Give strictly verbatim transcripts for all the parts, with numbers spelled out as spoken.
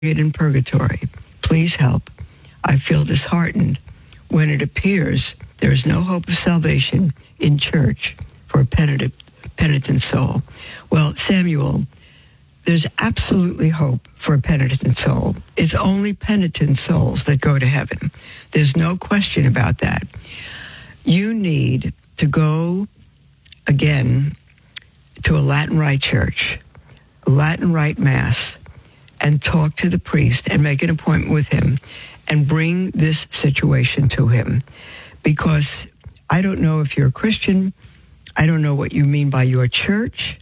in purgatory. Please help. I feel disheartened when it appears there is no hope of salvation in church for a penitent, penitent soul. Well, Samuel, there's absolutely hope for a penitent soul. It's only penitent souls that go to heaven. There's no question about that. You need to go, again, to a Latin Rite church, a Latin Rite Mass, and talk to the priest and make an appointment with him and bring this situation to him. Because I don't know if you're a Christian. I don't know what you mean by your church.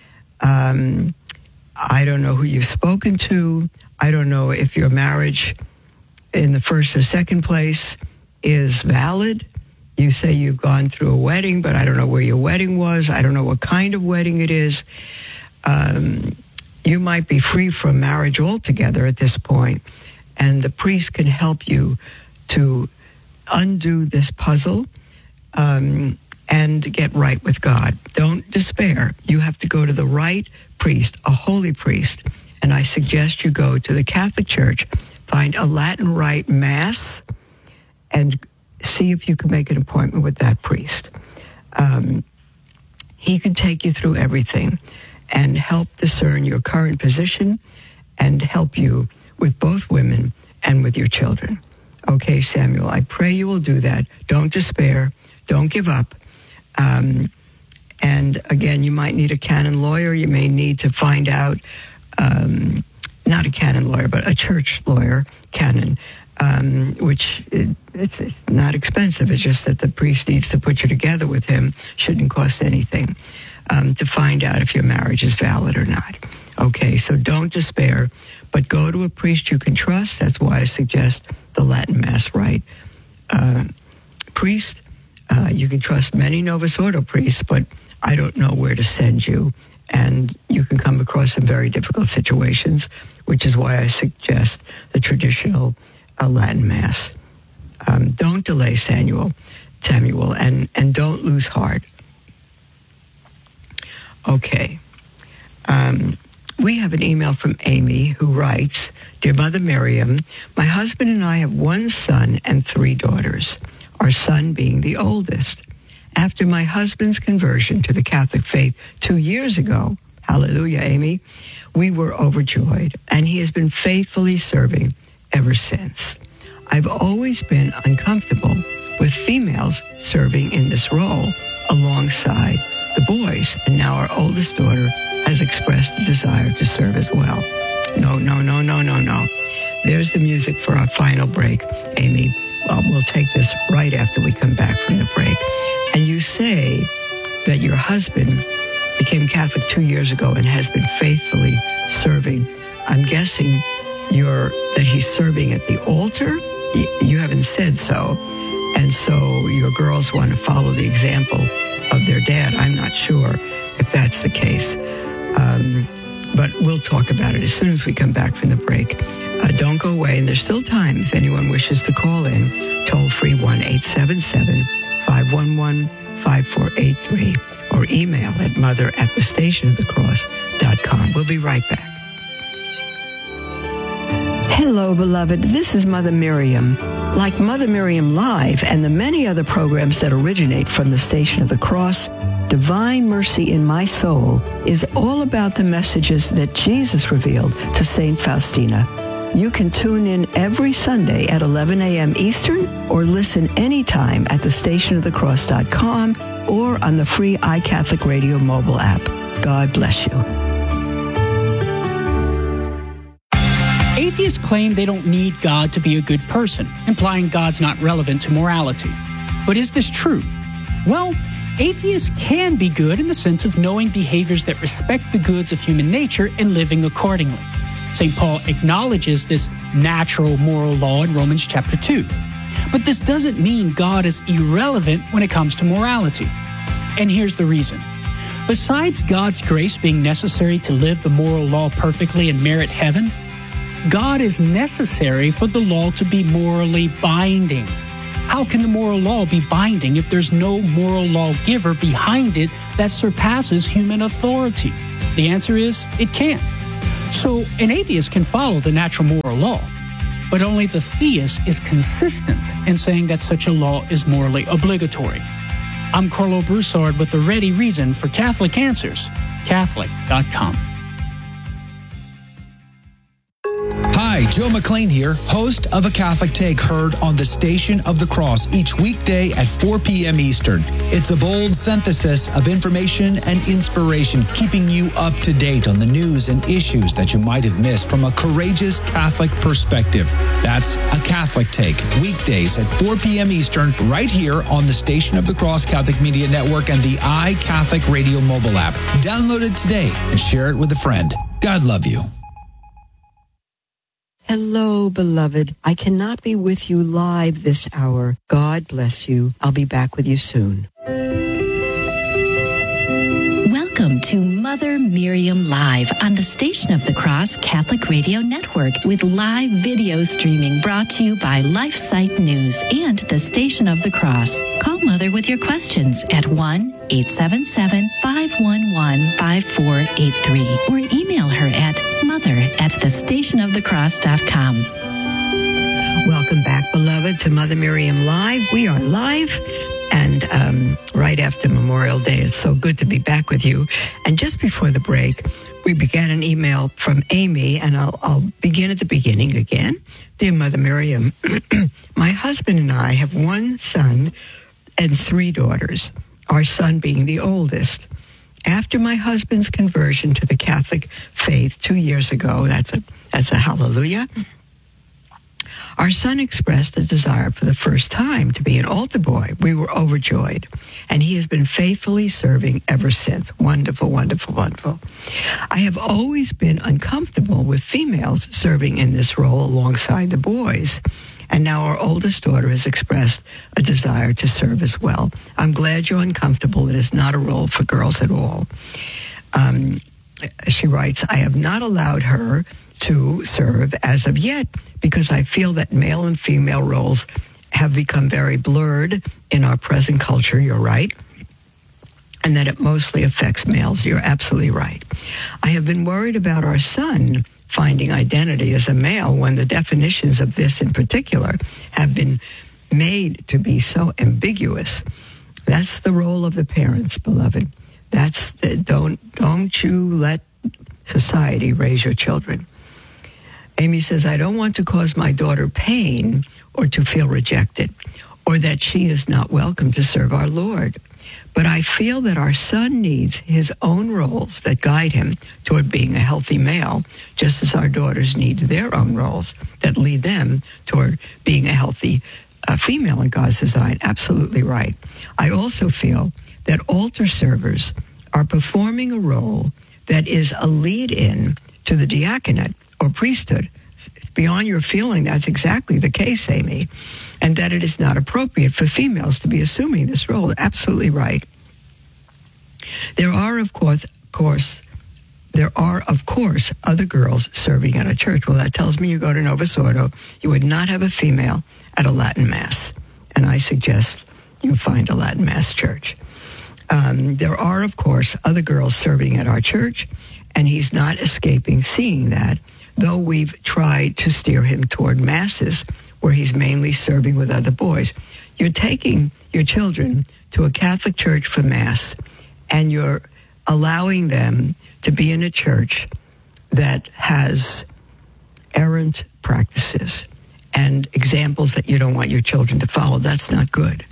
Um, I don't know who you've spoken to. I don't know if your marriage in the first or second place is valid. You say you've gone through a wedding, but I don't know where your wedding was. I don't know what kind of wedding it is. Um, you might be free from marriage altogether at this point, and the priest can help you to undo this puzzle um, and get right with God. Don't despair. You have to go to the right priest, a holy priest, and I suggest you go to the Catholic Church, find a Latin Rite Mass, and see if you can make an appointment with that priest. Um, he can take you through everything and help discern your current position and help you with both women and with your children. Okay, Samuel, I pray you will do that. Don't despair. Don't give up. Um, and again, you might need a canon lawyer. You may need to find out, um, not a canon lawyer, but a church lawyer, canon, um, which it, it's, it's not expensive. It's just that the priest needs to put you together with him. Shouldn't cost anything um, to find out if your marriage is valid or not. Okay, so don't despair, but go to a priest you can trust. That's why I suggest the Latin Mass Rite uh, priest. Uh, you can trust many Novus Ordo priests, but I don't know where to send you. And you can come across some very difficult situations, which is why I suggest the traditional uh, Latin Mass. Um, don't delay, Samuel, Samuel, and, and don't lose heart. Okay. Um, we have an email from Amy who writes, Dear Mother Miriam, my husband and I have one son and three daughters, our son being the oldest. After my husband's conversion to the Catholic faith two years ago, hallelujah, Amy, we were overjoyed, and he has been faithfully serving ever since. I've always been uncomfortable with females serving in this role alongside the boys, and now our oldest daughter has expressed a desire to serve as well. No, no, no, no, no, no. There's the music for our final break, Amy. Well, we'll take this right after we come back from the break. And you say that your husband became Catholic two years ago and has been faithfully serving. I'm guessing you're that he's serving at the altar. You haven't said so. And so your girls want to follow the example of their dad. I'm not sure if that's the case. Um, but we'll talk about it as soon as we come back from the break. Uh, don't go away, and there's still time if anyone wishes to call in. Toll free one eight seven seven, five one one, five four eight three or email at mother at the station of the cross dot com. We'll be right back. Hello, beloved. This is Mother Miriam. Like Mother Miriam Live and the many other programs that originate from the Station of the Cross, Divine Mercy in My Soul is all about the messages that Jesus revealed to Saint Faustina. You can tune in every Sunday at eleven a.m. Eastern or listen anytime at the station of the cross dot com or on the free iCatholic Radio mobile app. God bless you. Atheists claim they don't need God to be a good person, implying God's not relevant to morality. But is this true? Well, atheists can be good in the sense of knowing behaviors that respect the goods of human nature and living accordingly. Saint Paul acknowledges this natural moral law in Romans chapter two. But this doesn't mean God is irrelevant when it comes to morality. And here's the reason. Besides God's grace being necessary to live the moral law perfectly and merit heaven, God is necessary for the law to be morally binding. How can the moral law be binding if there's no moral lawgiver behind it that surpasses human authority? The answer is, it can't. So an atheist can follow the natural moral law, but only the theist is consistent in saying that such a law is morally obligatory. I'm Carlo Broussard with the ready reason for Catholic Answers, Catholic dot com. Hi, Joe McLean here, host of A Catholic Take, heard on the Station of the Cross each weekday at four p.m. Eastern. It's a bold synthesis of information and inspiration, keeping you up to date on the news and issues that you might have missed from a courageous Catholic perspective. That's A Catholic Take, weekdays at four p.m. Eastern, right here on the Station of the Cross Catholic Media Network and the iCatholic Radio mobile app. Download it today and share it with a friend. God love you. Hello, beloved. I cannot be with you live this hour. God bless you. I'll be back with you soon. Welcome to Mother Miriam Live on the Station of the Cross Catholic Radio Network with live video streaming brought to you by LifeSite News and the Station of the Cross. Call Mother with your questions at one eight seven seven, five one one, five four eight three or email her at mother at the station of the cross dot com. Welcome back, beloved, to Mother Miriam Live. We are live. And um, right after Memorial Day, it's so good to be back with you. And just before the break, we began an email from Amy, and I'll, I'll begin at the beginning again. Dear Mother Miriam, my husband and I have one son and three daughters, our son being the oldest. After my husband's conversion to the Catholic faith two years ago, that's a, that's a hallelujah, our son expressed a desire for the first time to be an altar boy. We were overjoyed, and he has been faithfully serving ever since. Wonderful, wonderful, wonderful. I have always been uncomfortable with females serving in this role alongside the boys, and now our oldest daughter has expressed a desire to serve as well. I'm glad you're uncomfortable. It is not a role for girls at all. Um, she writes, I have not allowed her to serve as of yet because I feel that male and female roles have become very blurred in our present culture. You're right. And that it mostly affects males. You're absolutely right. I have been worried about our son finding identity as a male when the definitions of this in particular have been made to be so ambiguous. That's the role of the parents, beloved. That's the, don't, don't you let society raise your children. Amy says, I don't want to cause my daughter pain or to feel rejected or that she is not welcome to serve our Lord. But I feel that our son needs his own roles that guide him toward being a healthy male, just as our daughters need their own roles that lead them toward being a healthy uh, female in God's design. Absolutely right. I also feel that altar servers are performing a role that is a lead-in to the diaconate or priesthood. Beyond your feeling, that's exactly the case, Amy, and that it is not appropriate for females to be assuming this role. Absolutely right. There are, of course, course, there are, of course, other girls serving at a church. Well, that tells me you go to Novus Ordo, you would not have a female at a Latin Mass, and I suggest you find a Latin Mass church. Um, there are, of course, other girls serving at our church, and he's not escaping seeing that, though we've tried to steer him toward masses where he's mainly serving with other boys. You're taking your children to a Catholic church for Mass, and you're allowing them to be in a church that has errant practices and examples that you don't want your children to follow. That's not good.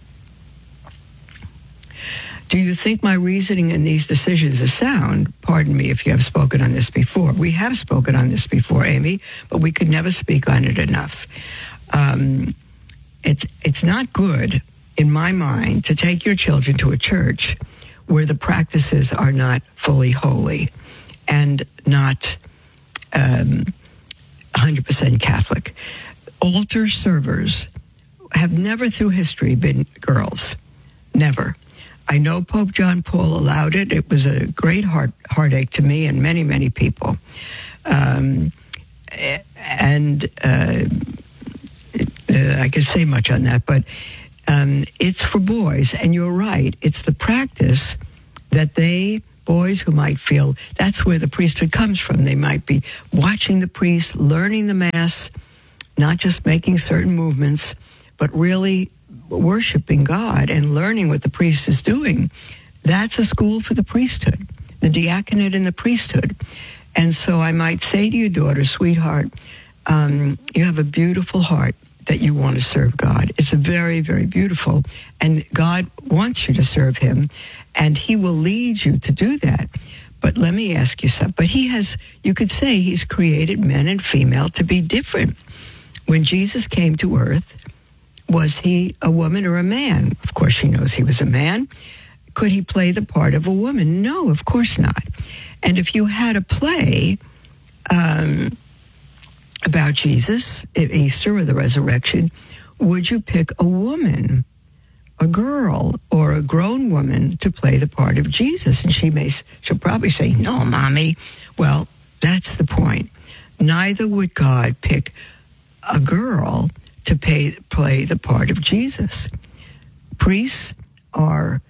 Do you think my reasoning in these decisions is sound? Pardon me if you have spoken on this before. We have spoken on this before, Amy, but we could never speak on it enough. Um, it's it's not good, in my mind, to take your children to a church where the practices are not fully holy and not um, one hundred percent Catholic. Altar servers have never through history been girls. Never. I know Pope John Paul allowed it. It was a great heart, heartache to me and many, many people. Um, and uh, I could say much on that, but um, it's for boys. And you're right. It's the practice that they boys who might feel that's where the priesthood comes from. They might be watching the priest, learning the Mass, not just making certain movements, but really worshiping God and learning what the priest is doing. That's a school for the priesthood, the diaconate and the priesthood. And so I might say to your daughter, sweetheart, um, you have a beautiful heart that you want to serve God. It's very, very beautiful. And God wants you to serve him, and he will lead you to do that. But let me ask you something. But he has, you could say he's created men and female to be different. When Jesus came to earth, was he a woman or a man? Of course she knows he was a man. Could he play the part of a woman? No, of course not. And if you had a play um, about Jesus at Easter or the resurrection, would you pick a woman, a girl, or a grown woman to play the part of Jesus? And she may, she'll probably say, no, Mommy. Well, that's the point. Neither would God pick a girl to pay, play the part of Jesus. Priests are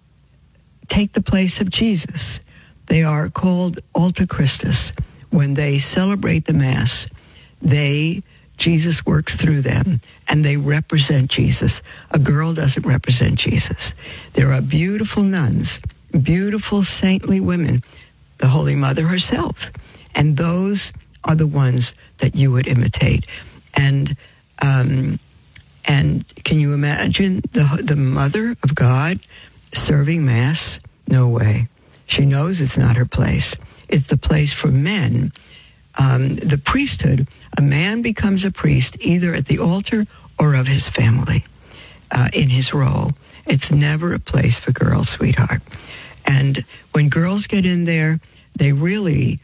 take the place of Jesus. They are called alter Christus. When they celebrate the Mass, they, Jesus works through them, and they represent Jesus. A girl doesn't represent Jesus. There are beautiful nuns, beautiful saintly women, the Holy Mother herself, and those are the ones that you would imitate. And um, and can you imagine the the Mother of God serving Mass? No way. She knows it's not her place. It's the place for men. Um, the priesthood, a man becomes a priest either at the altar or of his family uh, in his role. It's never a place for girls, sweetheart. And when girls get in there, they really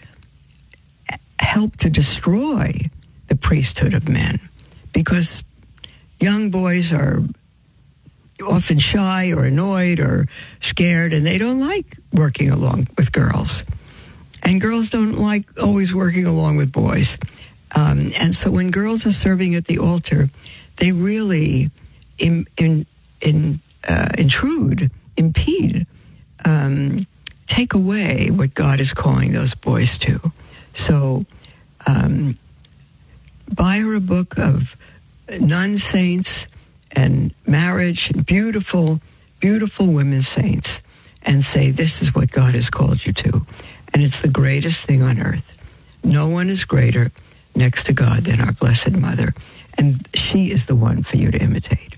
help to destroy the priesthood of men, because young boys are often shy or annoyed or scared, and they don't like working along with girls. And girls don't like always working along with boys. Um, and so when girls are serving at the altar, they really in, in, in, uh, intrude, impede, um, take away what God is calling those boys to. So um, buy her a book of nun saints and marriage, beautiful, beautiful women saints, and say, this is what God has called you to. And it's the greatest thing on earth. No one is greater next to God than our Blessed Mother. And she is the one for you to imitate.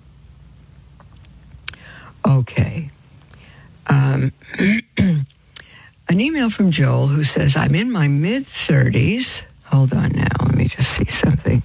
Okay. Um, an email from Joel who says, I'm in my mid-thirties. Hold on now. Let me just see something.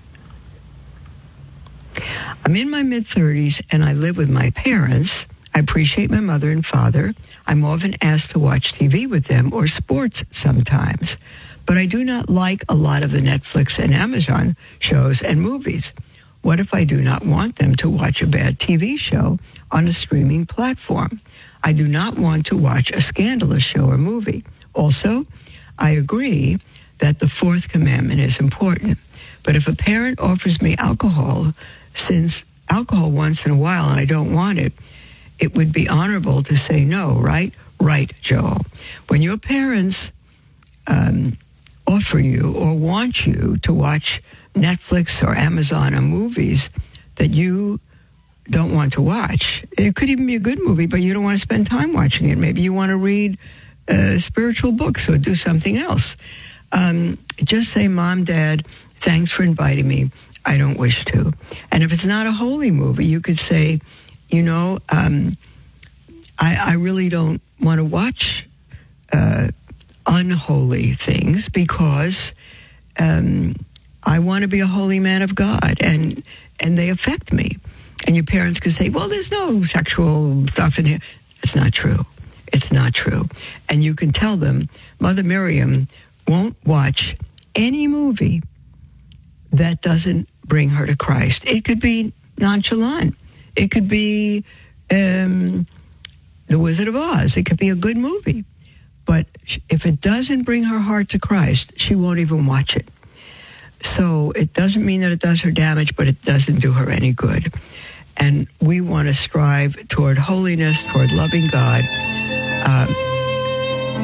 I'm in my mid-thirties and I live with my parents. I appreciate my mother and father. I'm often asked to watch T V with them or sports sometimes. But I do not like a lot of the Netflix and Amazon shows and movies. What if I do not want them to watch a bad T V show on a streaming platform? I do not want to watch a scandalous show or movie. Also, I agree that the fourth commandment is important. But if a parent offers me alcohol, since alcohol once in a while and I don't want it, it would be honorable to say no, right? Right, Joel. When your parents um, offer you or want you to watch Netflix or Amazon or movies that you don't want to watch, it could even be a good movie, but you don't want to spend time watching it. Maybe you want to read uh, spiritual books or do something else. Um, just say, Mom, Dad, thanks for inviting me. I don't wish to. And if it's not a holy movie, you could say, you know, um, I, I really don't want to watch uh, unholy things because um, I want to be a holy man of God, and and they affect me. And your parents could say, well, there's no sexual stuff in here. It's not true. It's not true. And you can tell them, Mother Miriam won't watch any movie that doesn't bring her to Christ. It could be nonchalant. It could be um, The Wizard of Oz. It could be a good movie. But if it doesn't bring her heart to Christ, she won't even watch it. So it doesn't mean that it does her damage, but it doesn't do her any good. And we want to strive toward holiness, toward loving God. Um,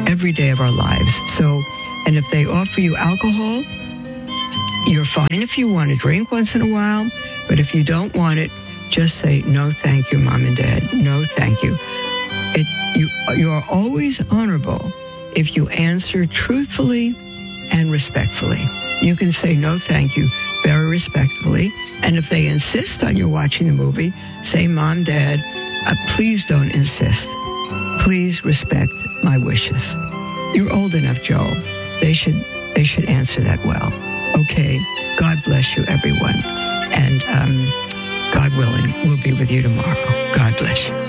every day of our lives. So, and if they offer you alcohol, you're fine if you want to drink once in a while, but if you don't want it, just say, no, thank you, Mom and Dad. No, thank you. It, you, you are always honorable if you answer truthfully and respectfully. You can say, no, thank you, very respectfully. And if they insist on you watching the movie, say, Mom, Dad, uh, please don't insist. Please respect my wishes. You're old enough, Joel. They should, they should answer that well. Okay, God bless you, everyone. And um, God willing, we'll be with you tomorrow. God bless you.